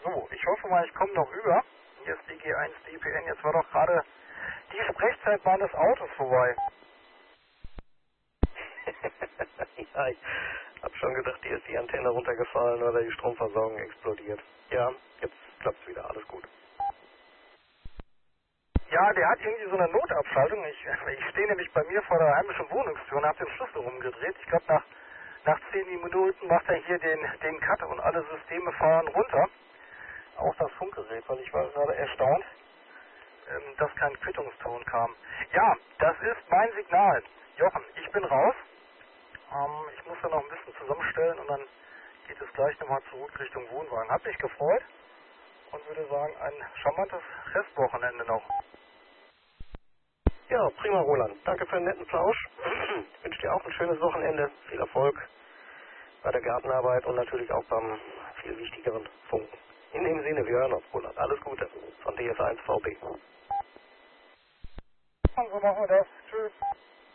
So, ich hoffe mal, ich komme noch rüber. Hier ist die G1 DPN. Jetzt war doch gerade die Sprechzeit meines Autos vorbei. Ja, ich hab schon gedacht, hier ist die Antenne runtergefallen oder die Stromversorgung explodiert. Ja, jetzt klappt's wieder, alles gut. Ja, der hat irgendwie so eine Notabschaltung. Ich stehe nämlich bei mir vor der heimischen Wohnungstür und habe den Schlüssel rumgedreht. Ich glaube, nach 10 Minuten macht er hier den Cut und alle Systeme fahren runter. Auch das Funkgerät, weil ich war gerade erstaunt, dass kein Quittungston kam. Ja, das ist mein Signal. Jochen, ich bin raus. Ich muss dann noch ein bisschen zusammenstellen und dann geht es gleich nochmal zurück Richtung Wohnwagen. Hab mich gefreut und würde sagen, ein charmantes Restwochenende noch. Ja, prima, Roland. Danke für den netten Plausch. Ich wünsche dir auch ein schönes Wochenende. Viel Erfolg bei der Gartenarbeit und natürlich auch beim viel wichtigeren Funken. In dem Sinne, wir hören uns, Roland. Alles Gute von DS1 VB. Und so machen wir das. Tschüss.